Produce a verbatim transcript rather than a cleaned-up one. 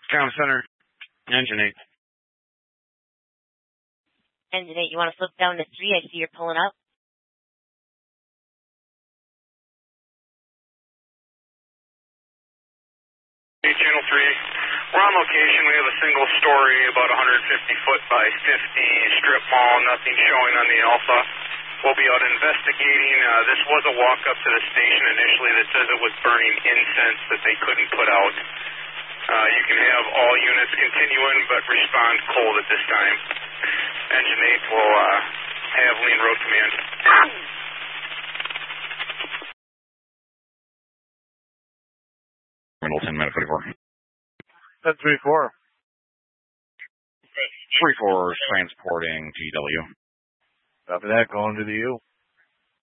Comm Center, Engine eight. Engine eight, you want to flip down to three? I see you're pulling up. Hey, Channel three. We're on location. We have a single story, about one hundred fifty foot by fifty strip mall, nothing showing on the Alpha. We'll be out investigating. Uh, this was a walk up to the station initially that says it was burning incense that they couldn't put out. Uh, you can have all units continuing, but respond cold at this time. Engine eight will uh, have lean road command. Middleton, minute forty-four. That's three four. three four is transporting G W. After that, going to the U.